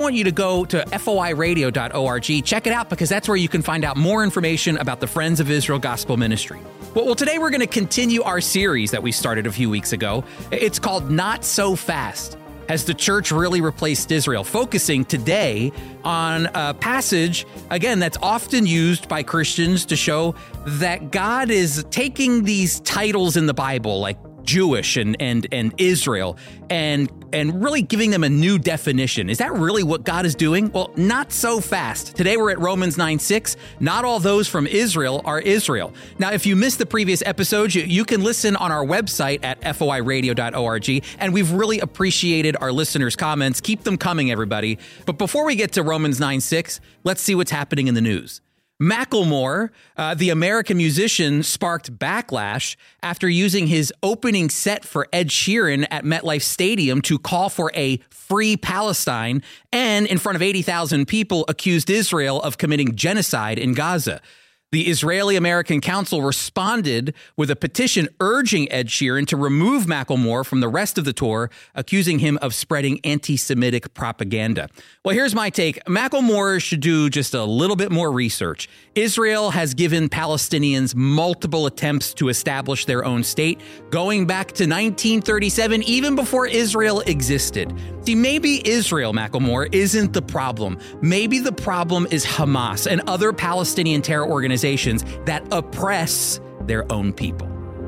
I want you to go to foiradio.org. Check it out because that's where you can find out more information about the Friends of Israel Gospel Ministry. Well, today we're going to continue our series that we started a few weeks ago. It's called Not So Fast. Has the church really replaced Israel? Focusing today on a passage, again, that's often used by Christians to show that God is taking these titles in the Bible, like Jewish and Israel, and really giving them a new definition. Is that really what God is doing? Well, not so fast. Today we're at Romans 9:6. Not all those from Israel are Israel. Now, if you missed the previous episodes, you can listen on our website at foiradio.org, and we've really appreciated our listeners' comments. Keep them coming, everybody. But before we get to Romans 9:6, let's see what's happening in the news. Macklemore, the American musician, sparked backlash after using his opening set for Ed Sheeran at MetLife Stadium to call for a free Palestine and, in front of 80,000 people, accused Israel of committing genocide in Gaza. The Israeli-American Council responded with a petition urging Ed Sheeran to remove Macklemore from the rest of the tour, accusing him of spreading anti-Semitic propaganda. Well, here's my take. Macklemore should do just a little bit more research. Israel has given Palestinians multiple attempts to establish their own state, going back to 1937, even before Israel existed. See, maybe Israel, Macklemore, isn't the problem. Maybe the problem is Hamas and other Palestinian terror organizations that oppress their own people.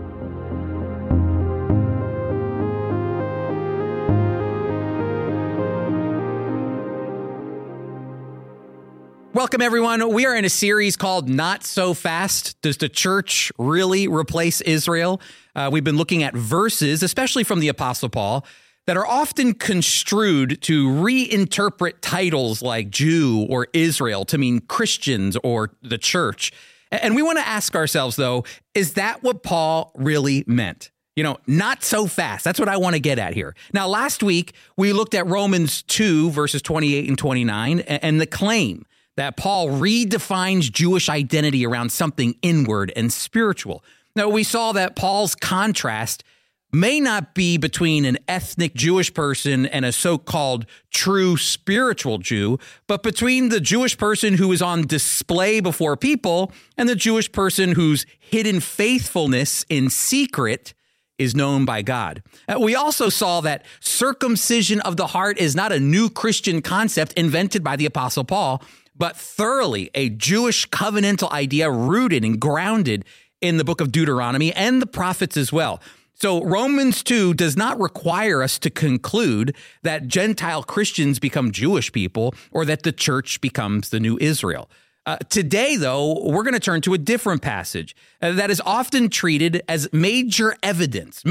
Welcome, everyone. We are in a series called Not So Fast. Does the church really replace Israel? We've been looking at verses, especially from the Apostle Paul, that are often construed to reinterpret titles like Jew or Israel to mean Christians or the church. And we want to ask ourselves, though, is that what Paul really meant? You know, not so fast. That's what I want to get at here. Now, last week, we looked at Romans 2, verses 28 and 29, and the claim that Paul redefines Jewish identity around something inward and spiritual. Now, we saw that Paul's contrast may not be between an ethnic Jewish person and a so-called true spiritual Jew, but between the Jewish person who is on display before people and the Jewish person whose hidden faithfulness in secret is known by God. We also saw that circumcision of the heart is not a new Christian concept invented by the Apostle Paul, but thoroughly a Jewish covenantal idea rooted and grounded in the book of Deuteronomy and the prophets as well. So Romans 2 does not require us to conclude that Gentile Christians become Jewish people or that the church becomes the new Israel. Today, though, we're going to turn to a different passage that is often treated as major evidence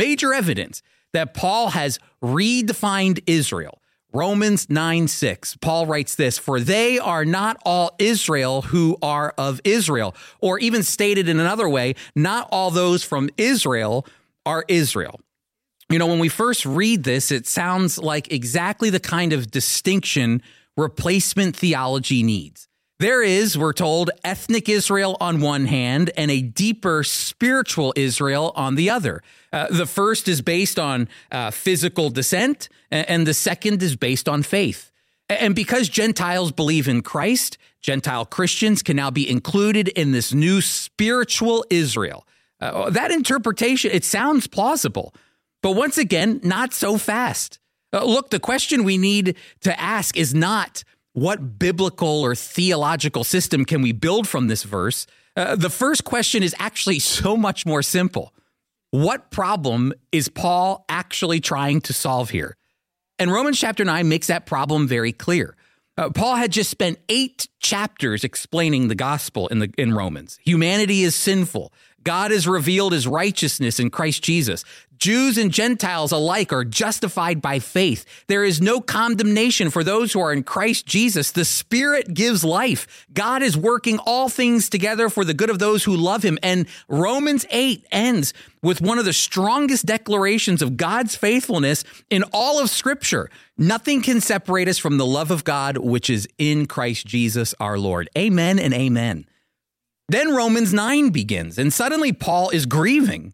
that Paul has redefined Israel. Romans 9:6, Paul writes this, "For they are not all Israel who are of Israel," or even stated in another way, not all those from Israel are Israel. You know, when we first read this, it sounds like exactly the kind of distinction replacement theology needs. There is, we're told, ethnic Israel on one hand and a deeper spiritual Israel on the other. The first is based on physical descent, and the second is based on faith. And because Gentiles believe in Christ, Gentile Christians can now be included in this new spiritual Israel. That interpretation, it sounds plausible, but once again, not so fast. Look, the question we need to ask is not what biblical or theological system can we build from this verse. The first question is actually so much more simple. What problem is Paul actually trying to solve here? And Romans chapter 9 makes that problem very clear. Paul had just spent 8 chapters explaining the gospel in Romans. Humanity is sinful. God has revealed his righteousness in Christ Jesus. Jews and Gentiles alike are justified by faith. There is no condemnation for those who are in Christ Jesus. The Spirit gives life. God is working all things together for the good of those who love him. And Romans 8 ends with one of the strongest declarations of God's faithfulness in all of Scripture. Nothing can separate us from the love of God, which is in Christ Jesus our Lord. Amen and amen. Then Romans 9 begins, and suddenly Paul is grieving.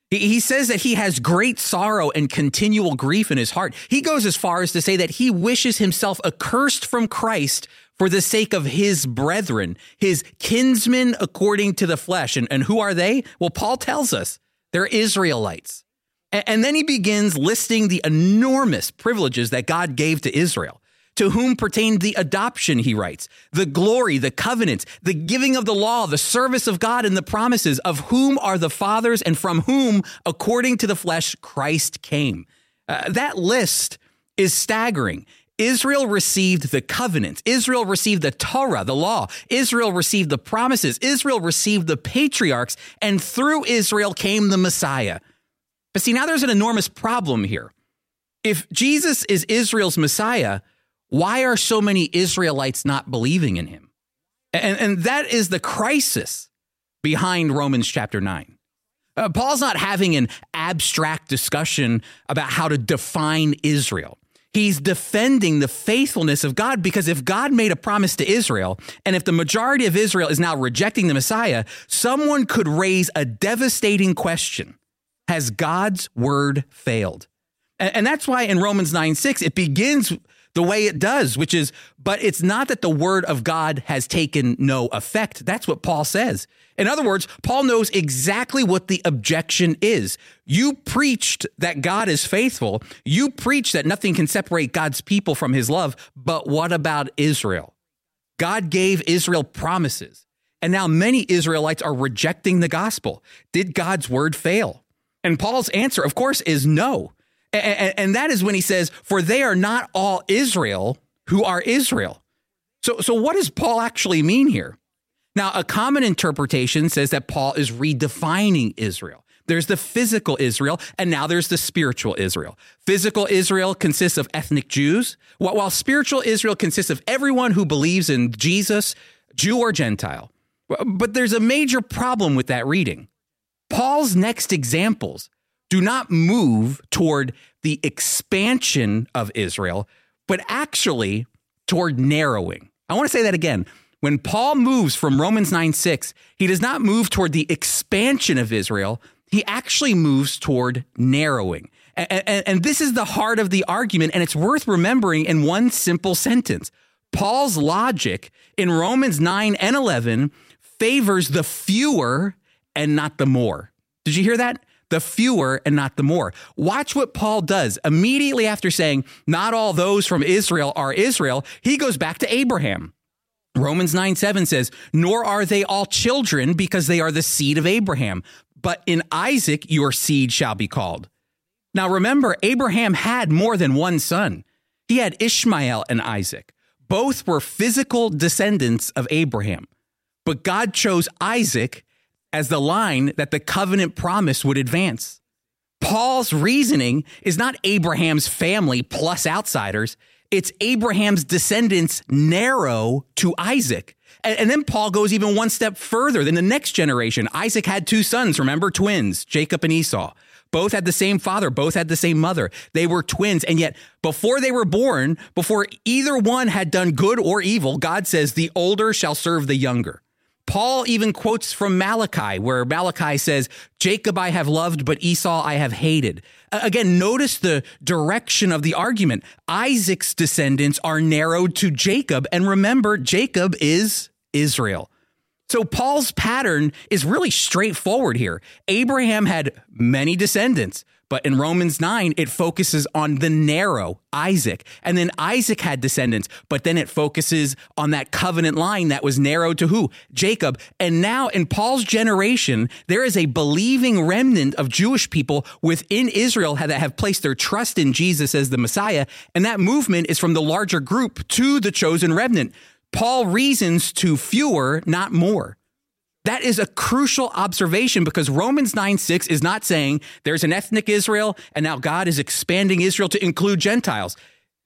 He says that he has great sorrow and continual grief in his heart. He goes as far as to say that he wishes himself accursed from Christ for the sake of his brethren, his kinsmen according to the flesh. And who are they? Well, Paul tells us they're Israelites. And then he begins listing the enormous privileges that God gave to Israel, to whom pertained the adoption, he writes, the glory, the covenants, the giving of the law, the service of God, and the promises, of whom are the fathers, and from whom, according to the flesh, Christ came. That list is staggering. Israel received the covenants. Israel received the Torah, the law. Israel received the promises. Israel received the patriarchs, and through Israel came the Messiah. But see, now there's an enormous problem here. If Jesus is Israel's Messiah, why are so many Israelites not believing in him? And that is the crisis behind Romans chapter 9. Paul's not having an abstract discussion about how to define Israel. He's defending the faithfulness of God, because if God made a promise to Israel, and if the majority of Israel is now rejecting the Messiah, someone could raise a devastating question. Has God's word failed? And that's why in Romans 9:6, it begins the way it does, which is, but it's not that the word of God has taken no effect. That's what Paul says. In other words, Paul knows exactly what the objection is. You preached that God is faithful. You preached that nothing can separate God's people from his love. But what about Israel? God gave Israel promises, and now many Israelites are rejecting the gospel. Did God's word fail? And Paul's answer, of course, is no. And that is when he says, for they are not all Israel who are Israel. So what does Paul actually mean here? Now, a common interpretation says that Paul is redefining Israel. There's the physical Israel, and now there's the spiritual Israel. Physical Israel consists of ethnic Jews, while spiritual Israel consists of everyone who believes in Jesus, Jew or Gentile. But there's a major problem with that reading. Paul's next examples do not move toward the expansion of Israel, but actually toward narrowing. I want to say that again. When Paul moves from Romans 9:6, he does not move toward the expansion of Israel. He actually moves toward narrowing. And this is the heart of the argument, and it's worth remembering in one simple sentence. Paul's logic in Romans 9 and 11 favors the fewer and not the more. Did you hear that? The fewer and not the more. Watch what Paul does. Immediately after saying, not all those from Israel are Israel, he goes back to Abraham. Romans 9:7 says, nor are they all children, because they are the seed of Abraham. But in Isaac your seed shall be called. Now remember, Abraham had more than one son. He had Ishmael and Isaac. Both were physical descendants of Abraham. But God chose Isaac as the line that the covenant promise would advance. Paul's reasoning is not Abraham's family plus outsiders. It's Abraham's descendants narrow to Isaac. And then Paul goes even one step further than the next generation. Isaac had two sons, remember, twins, Jacob and Esau. Both had the same father, both had the same mother. They were twins. And yet before they were born, before either one had done good or evil, God says the older shall serve the younger. Paul even quotes from Malachi, where Malachi says, Jacob I have loved, but Esau I have hated. Again, notice the direction of the argument. Isaac's descendants are narrowed to Jacob. And remember, Jacob is Israel. So Paul's pattern is really straightforward here. Abraham had many descendants, but in Romans 9, it focuses on the narrow Isaac. And then Isaac had descendants, but then it focuses on that covenant line that was narrowed to who? Jacob. And now in Paul's generation, there is a believing remnant of Jewish people within Israel that have placed their trust in Jesus as the Messiah. And that movement is from the larger group to the chosen remnant. Paul reasons to fewer, not more. That is a crucial observation, because Romans 9:6 is not saying there's an ethnic Israel and now God is expanding Israel to include Gentiles.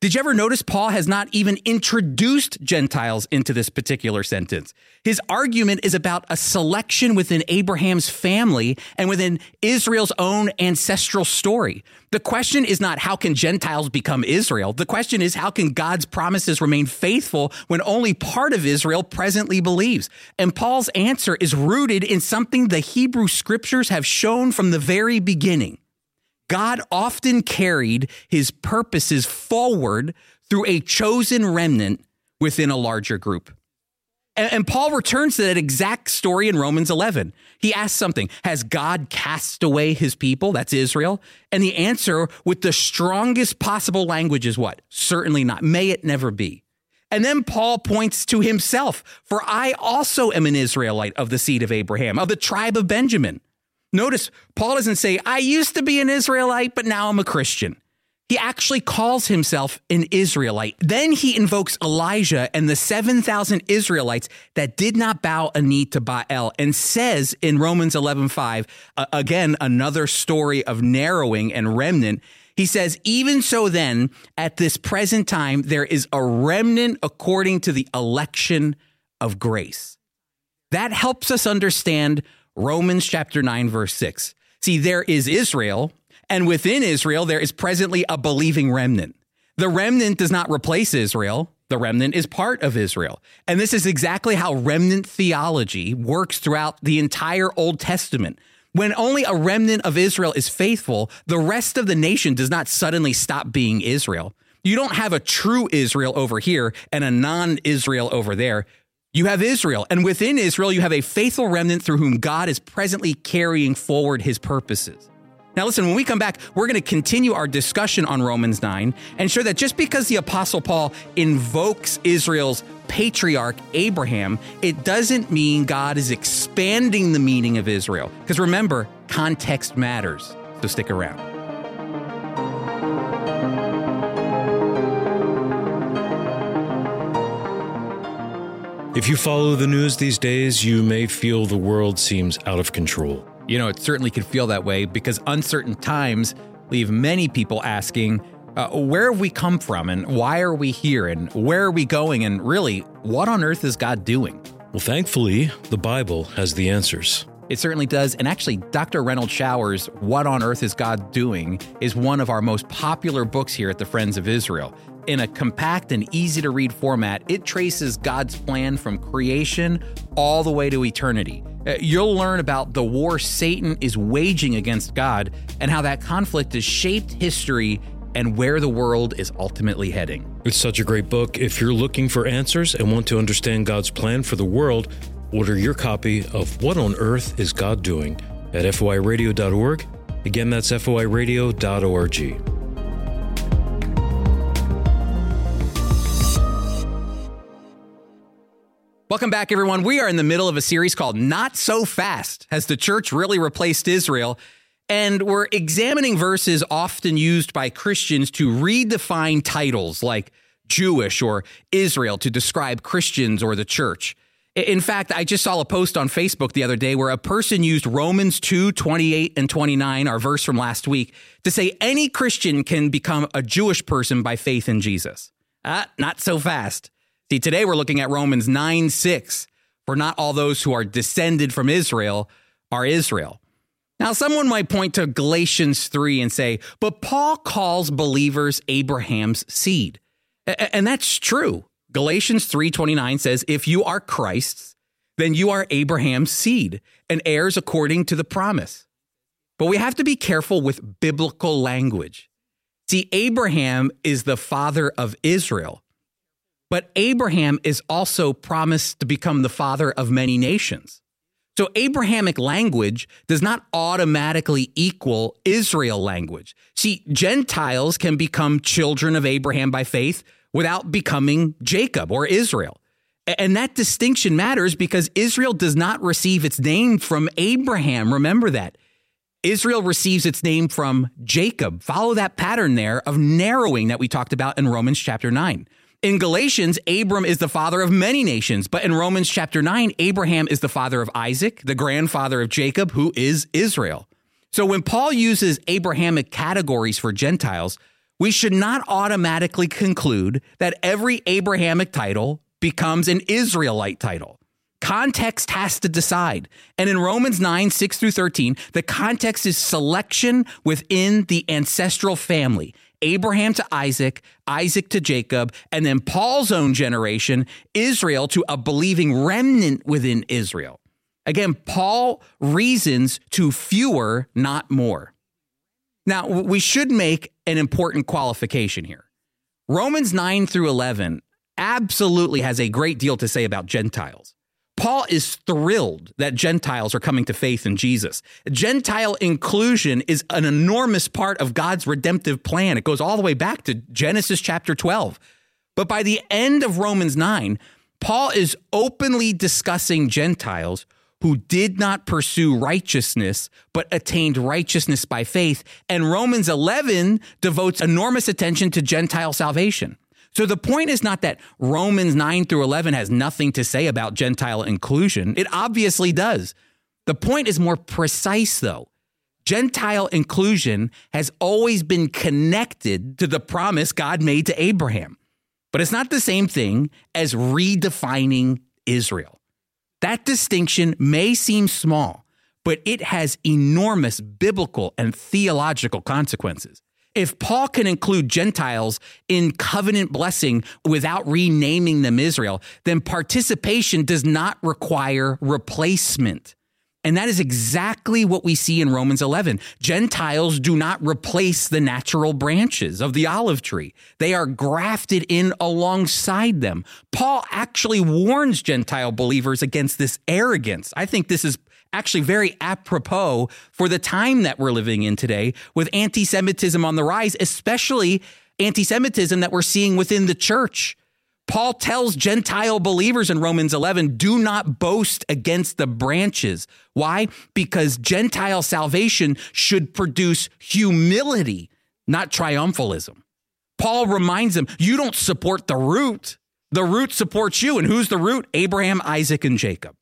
Did you ever notice Paul has not even introduced Gentiles into this particular sentence? His argument is about a selection within Abraham's family and within Israel's own ancestral story. The question is not how can Gentiles become Israel? The question is how can God's promises remain faithful when only part of Israel presently believes? And Paul's answer is rooted in something the Hebrew scriptures have shown from the very beginning. God often carried his purposes forward through a chosen remnant within a larger group. And Paul returns to that exact story in Romans 11. He asks something, has God cast away his people? That's Israel. And the answer with the strongest possible language is what? Certainly not. May it never be. And then Paul points to himself, for I also am an Israelite of the seed of Abraham, of the tribe of Benjamin. Notice, Paul doesn't say, I used to be an Israelite, but now I'm a Christian. He actually calls himself an Israelite. Then he invokes Elijah and the 7,000 Israelites that did not bow a knee to Baal and says in Romans 11:5, again, another story of narrowing and remnant. He says, even so then, at this present time, there is a remnant according to the election of grace. That helps us understand Romans chapter 9, verse 6. See, there is Israel, and within Israel, there is presently a believing remnant. The remnant does not replace Israel. The remnant is part of Israel. And this is exactly how remnant theology works throughout the entire Old Testament. When only a remnant of Israel is faithful, the rest of the nation does not suddenly stop being Israel. You don't have a true Israel over here and a non-Israel over there. You have Israel, and within Israel, you have a faithful remnant through whom God is presently carrying forward his purposes. Now, listen, when we come back, we're going to continue our discussion on Romans 9 and show that just because the Apostle Paul invokes Israel's patriarch Abraham, it doesn't mean God is expanding the meaning of Israel. Because remember, context matters. So stick around. If you follow the news these days, you may feel the world seems out of control. You know, it certainly could feel that way because uncertain times leave many people asking, where have we come from and why are we here and where are we going and really, what on earth is God doing? Well, thankfully, the Bible has the answers. It certainly does. And actually, Dr. Reynold Shower's What on Earth is God Doing is one of our most popular books here at the Friends of Israel. In a compact and easy-to-read format, it traces God's plan from creation all the way to eternity. You'll learn about the war Satan is waging against God and how that conflict has shaped history and where the world is ultimately heading. It's such a great book. If you're looking for answers and want to understand God's plan for the world, order your copy of What on Earth is God Doing at foiradio.org. Again, that's foiradio.org. Welcome back, everyone. We are in the middle of a series called Not So Fast. Has the church really replaced Israel? And we're examining verses often used by Christians to redefine titles like Jewish or Israel to describe Christians or the church. In fact, I just saw a post on Facebook the other day where a person used Romans 2:28 and 29, our verse from last week, to say any Christian can become a Jewish person by faith in Jesus. Not so fast. See, today we're looking at Romans 9:6, for not all those who are descended from Israel are Israel. Now, someone might point to Galatians 3 and say, but Paul calls believers Abraham's seed. And that's true. Galatians 3:29 says, if you are Christ's, then you are Abraham's seed and heirs according to the promise. But we have to be careful with biblical language. See, Abraham is the father of Israel. But Abraham is also promised to become the father of many nations. So Abrahamic language does not automatically equal Israel language. See, Gentiles can become children of Abraham by faith without becoming Jacob or Israel. And that distinction matters because Israel does not receive its name from Abraham. Remember that. Israel receives its name from Jacob. Follow that pattern there of narrowing that we talked about in Romans chapter 9. In Galatians, Abram is the father of many nations, but in Romans chapter 9, Abraham is the father of Isaac, the grandfather of Jacob, who is Israel. So when Paul uses Abrahamic categories for Gentiles, we should not automatically conclude that every Abrahamic title becomes an Israelite title. Context has to decide. And in Romans 9, 6 through 13, the context is selection within the ancestral family. Abraham to Isaac, Isaac to Jacob, and then Paul's own generation, Israel, to a believing remnant within Israel. Again, Paul reasons to fewer, not more. Now, we should make an important qualification here. Romans 9 through 11 absolutely has a great deal to say about Gentiles. Paul is thrilled that Gentiles are coming to faith in Jesus. Gentile inclusion is an enormous part of God's redemptive plan. It goes all the way back to Genesis chapter 12. But by the end of Romans 9, Paul is openly discussing Gentiles who did not pursue righteousness, but attained righteousness by faith. And Romans 11 devotes enormous attention to Gentile salvation. So the point is not that Romans 9 through 11 has nothing to say about Gentile inclusion. It obviously does. The point is more precise, though. Gentile inclusion has always been connected to the promise God made to Abraham. But it's not the same thing as redefining Israel. That distinction may seem small, but it has enormous biblical and theological consequences. If Paul can include Gentiles in covenant blessing without renaming them Israel, then participation does not require replacement. And that is exactly what we see in Romans 11. Gentiles do not replace the natural branches of the olive tree. They are grafted in alongside them. Paul actually warns Gentile believers against this arrogance. I think this is actually very apropos for the time that we're living in today with anti-Semitism on the rise, especially anti-Semitism that we're seeing within the church. Paul tells Gentile believers in Romans 11, do not boast against the branches. Why? Because Gentile salvation should produce humility, not triumphalism. Paul reminds them, you don't support the root. The root supports you. And who's the root? Abraham, Isaac, and Jacob.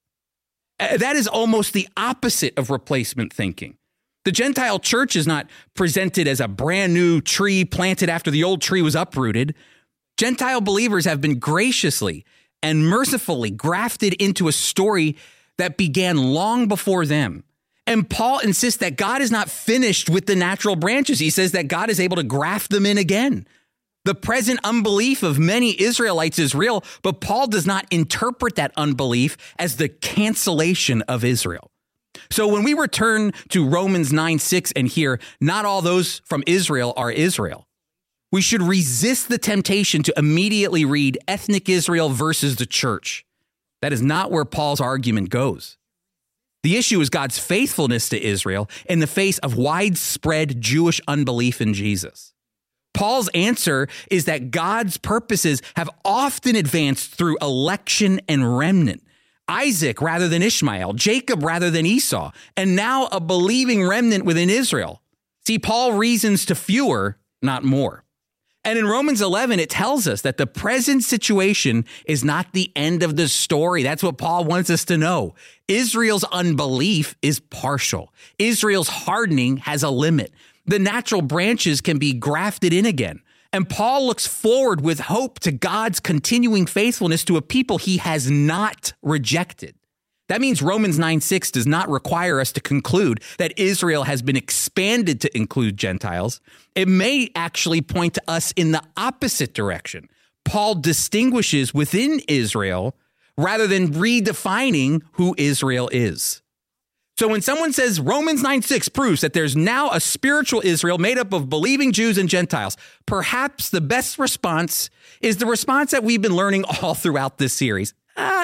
That is almost the opposite of replacement thinking. The Gentile church is not presented as a brand new tree planted after the old tree was uprooted. Gentile believers have been graciously and mercifully grafted into a story that began long before them. And Paul insists that God is not finished with the natural branches. He says that God is able to graft them in again. The present unbelief of many Israelites is real, but Paul does not interpret that unbelief as the cancellation of Israel. So when we return to Romans 9:6 and hear, not all those from Israel are Israel, we should resist the temptation to immediately read ethnic Israel versus the church. That is not where Paul's argument goes. The issue is God's faithfulness to Israel in the face of widespread Jewish unbelief in Jesus. Paul's answer is that God's purposes have often advanced through election and remnant. Isaac rather than Ishmael, Jacob rather than Esau, and now a believing remnant within Israel. See, Paul reasons to fewer, not more. And in Romans 11, it tells us that the present situation is not the end of the story. That's what Paul wants us to know. Israel's unbelief is partial. Israel's hardening has a limit. The natural branches can be grafted in again. And Paul looks forward with hope to God's continuing faithfulness to a people he has not rejected. That means Romans 9:6 does not require us to conclude that Israel has been expanded to include Gentiles. It may actually point to us in the opposite direction. Paul distinguishes within Israel rather than redefining who Israel is. So when someone says Romans 9:6 proves that there's now a spiritual Israel made up of believing Jews and Gentiles, perhaps the best response is the response that we've been learning all throughout this series.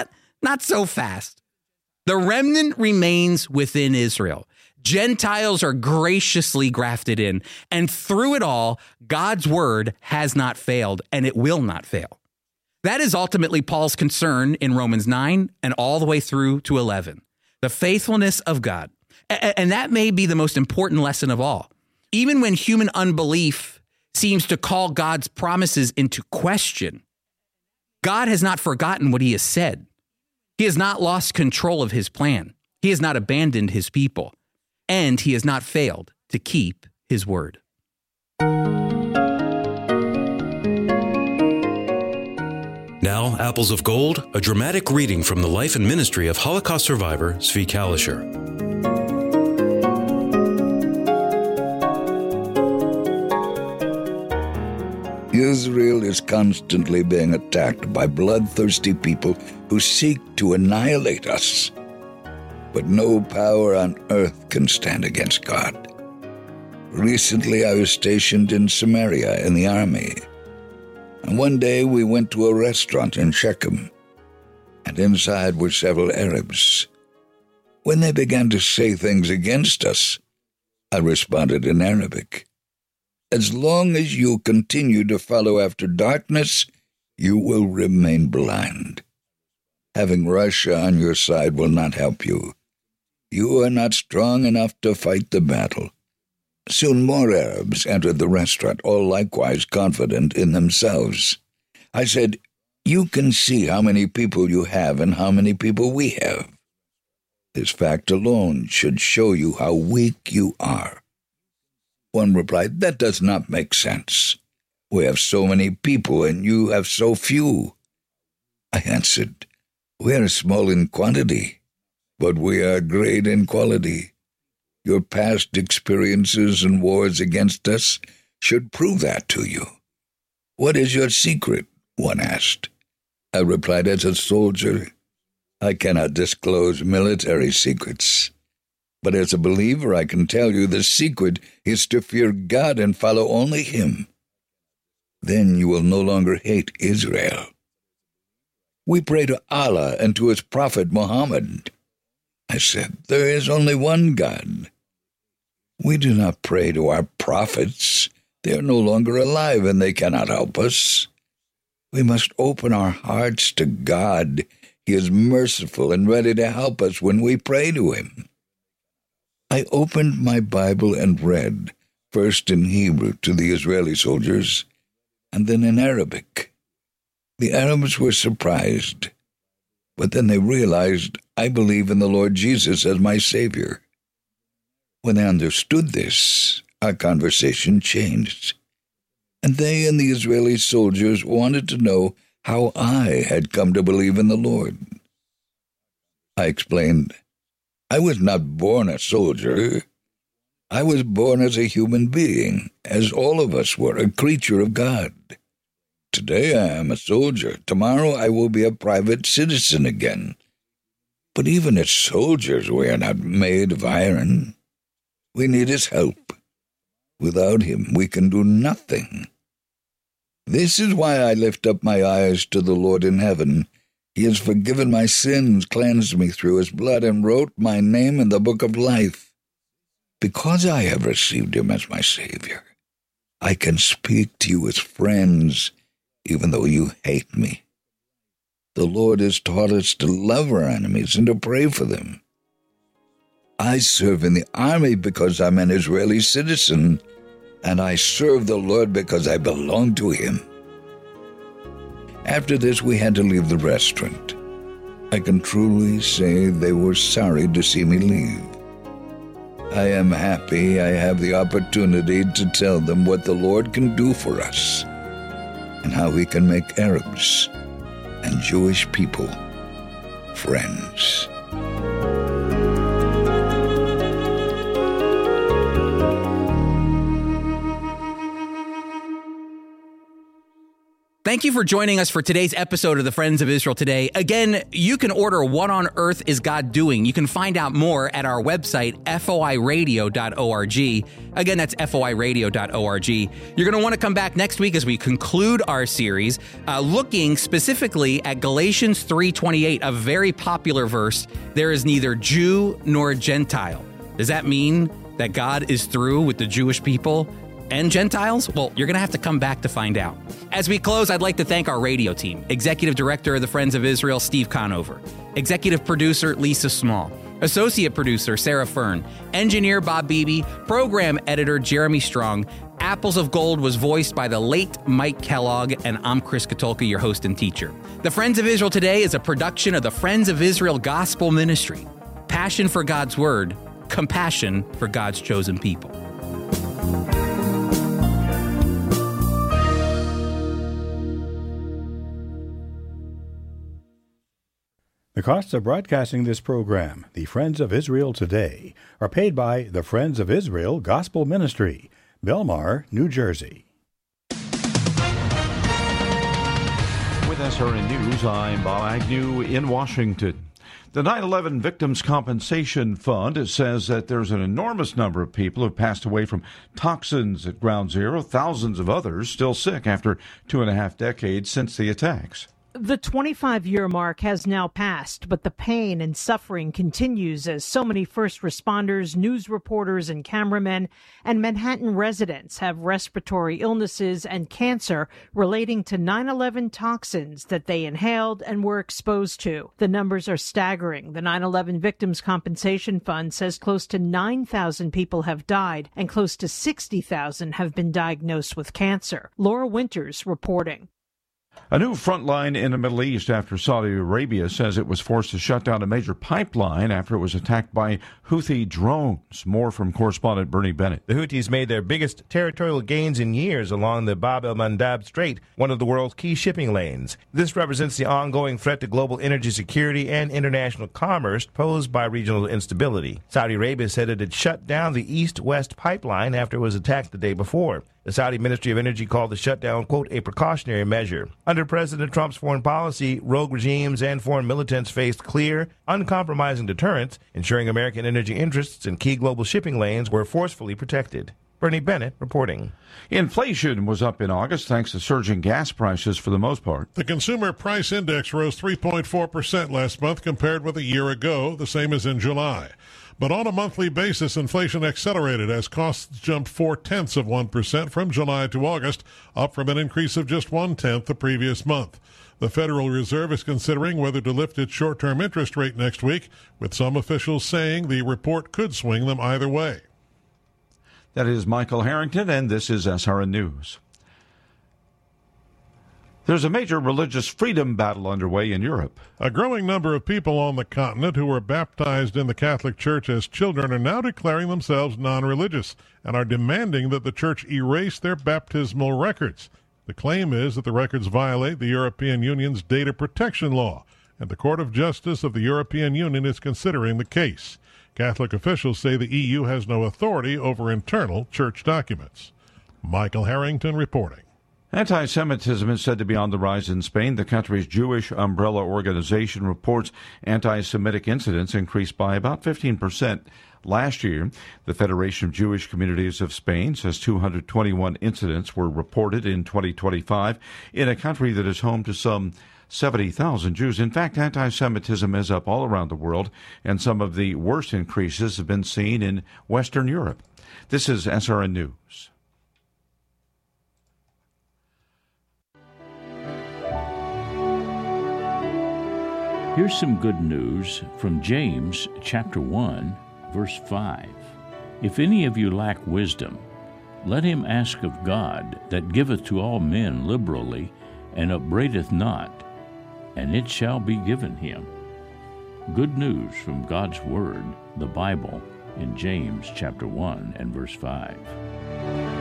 Not so fast. The remnant remains within Israel. Gentiles are graciously grafted in. And through it all, God's word has not failed, and it will not fail. That is ultimately Paul's concern in Romans 9 and all the way through to 11. The faithfulness of God. And that may be the most important lesson of all. Even when human unbelief seems to call God's promises into question, God has not forgotten what he has said. He has not lost control of his plan. He has not abandoned his people. And he has not failed to keep his word. Now, Apples of Gold, a dramatic reading from the life and ministry of Holocaust survivor Zvi Kalisher. Israel is constantly being attacked by bloodthirsty people who seek to annihilate us. But no power on earth can stand against God. Recently, I was stationed in Samaria in the army. And one day we went to a restaurant in Shechem, and inside were several Arabs. When they began to say things against us, I responded in Arabic. As long as you continue to follow after darkness, you will remain blind. Having Russia on your side will not help you. You are not strong enough to fight the battle. Soon more Arabs entered the restaurant, all likewise confident in themselves. I said, "You can see how many people you have and how many people we have. This fact alone should show you how weak you are." One replied, "That does not make sense. We have so many people and you have so few." I answered, "We are small in quantity, but we are great in quality. Your past experiences and wars against us should prove that to you." "What is your secret?" one asked. I replied, "As a soldier, I cannot disclose military secrets. But as a believer, I can tell you the secret is to fear God and follow only Him. Then you will no longer hate Israel. We pray to Allah and to His Prophet Muhammad." I said, "There is only one God." "We do not pray to our prophets. They are no longer alive and they cannot help us. We must open our hearts to God. He is merciful and ready to help us when we pray to Him." I opened my Bible and read, first in Hebrew to the Israeli soldiers, and then in Arabic. The Arabs were surprised, but then they realized I believe in the Lord Jesus as my Savior. When they understood this, our conversation changed, and they and the Israeli soldiers wanted to know how I had come to believe in the Lord. I explained, "I was not born a soldier. I was born as a human being, as all of us were, a creature of God. Today I am a soldier. Tomorrow I will be a private citizen again. But even as soldiers we are not made of iron. We need His help. Without Him we can do nothing. This is why I lift up my eyes to the Lord in heaven. He has forgiven my sins, cleansed me through His blood, and wrote my name in the book of life. Because I have received Him as my Savior, I can speak to you as friends, even though you hate me. The Lord has taught us to love our enemies and to pray for them. I serve in the army because I'm an Israeli citizen, and I serve the Lord because I belong to Him." After this, we had to leave the restaurant. I can truly say they were sorry to see me leave. I am happy I have the opportunity to tell them what the Lord can do for us and how He can make Arabs and Jewish people friends. Thank you for joining us for today's episode of the Friends of Israel Today. Again, you can order What on Earth is God Doing? You can find out more at our website, foiradio.org. Again, that's foiradio.org. You're going to want to come back next week as we conclude our series, looking specifically at Galatians 3:28, a very popular verse. There is neither Jew nor Gentile. Does that mean that God is through with the Jewish people and Gentiles? Well, you're going to have to come back to find out. As we close, I'd like to thank our radio team, Executive Director of the Friends of Israel, Steve Conover, Executive Producer, Lisa Small, Associate Producer, Sarah Fern, Engineer, Bob Beebe, Program Editor, Jeremy Strong. Apples of Gold was voiced by the late Mike Kellogg, and I'm Chris Katulka, your host and teacher. The Friends of Israel Today is a production of the Friends of Israel Gospel Ministry. Passion for God's Word, compassion for God's chosen people. The costs of broadcasting this program, the Friends of Israel Today, are paid by the Friends of Israel Gospel Ministry, Belmar, New Jersey. With SRN News, I'm Bob Agnew in Washington. The 9/11 Victims Compensation Fund says that there's an enormous number of people who have passed away from toxins at Ground Zero, thousands of others still sick after 2.5 decades since the attacks. The 25-year mark has now passed, but the pain and suffering continues as so many first responders, news reporters, and cameramen and Manhattan residents have respiratory illnesses and cancer relating to 9/11 toxins that they inhaled and were exposed to. The numbers are staggering. The 9/11 Victims Compensation Fund says close to 9,000 people have died and close to 60,000 have been diagnosed with cancer. Laura Winters reporting. A new front line in the Middle East after Saudi Arabia says it was forced to shut down a major pipeline after it was attacked by Houthi drones. More from correspondent Bernie Bennett. The Houthis made their biggest territorial gains in years along the Bab el-Mandab Strait, one of the world's key shipping lanes. This represents the ongoing threat to global energy security and international commerce posed by regional instability. Saudi Arabia said it had shut down the east-west pipeline after it was attacked the day before. The Saudi Ministry of Energy called the shutdown, quote, a precautionary measure. Under President Trump's foreign policy, rogue regimes and foreign militants faced clear, uncompromising deterrence, ensuring American energy interests in key global shipping lanes were forcefully protected. Bernie Bennett reporting. Inflation was up in August thanks to surging gas prices for the most part. The Consumer Price Index rose 3.4% last month compared with a year ago, the same as in July. But on a monthly basis, inflation accelerated as costs jumped 0.4% from July to August, up from an increase of just 0.1% the previous month. The Federal Reserve is considering whether to lift its short-term interest rate next week, with some officials saying the report could swing them either way. That is Michael Harrington, and this is SRN News. There's a major religious freedom battle underway in Europe. A growing number of people on the continent who were baptized in the Catholic Church as children are now declaring themselves non-religious and are demanding that the Church erase their baptismal records. The claim is that the records violate the European Union's data protection law, and the Court of Justice of the European Union is considering the case. Catholic officials say the EU has no authority over internal church documents. Michael Harrington reporting. Anti-Semitism is said to be on the rise in Spain. The country's Jewish umbrella organization reports anti-Semitic incidents increased by about 15% last year. The Federation of Jewish Communities of Spain says 221 incidents were reported in 2025 in a country that is home to some 70,000 Jews. In fact, anti-Semitism is up all around the world, and some of the worst increases have been seen in Western Europe. This is SRN News. Here's some good news from James chapter 1, verse 5. If any of you lack wisdom, let him ask of God, that giveth to all men liberally, and upbraideth not, and it shall be given him. Good news from God's Word, the Bible, in James chapter 1 and verse 5.